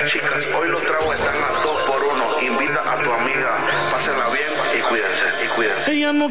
chicas, hoy los tragos están a 2 por 1. Invita a tu amiga, pásenla bien y cuídense, Ella no